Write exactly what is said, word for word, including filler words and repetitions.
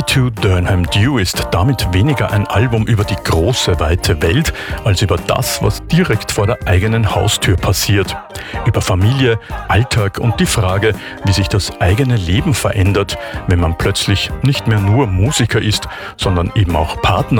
zweiunddreißig Durham Dew ist damit weniger ein Album über die große, weite Welt, als über das, was direkt vor der eigenen Haustür passiert. Über Familie, Alltag und die Frage, wie sich das eigene Leben verändert, wenn man plötzlich nicht mehr nur Musiker ist, sondern eben auch Partner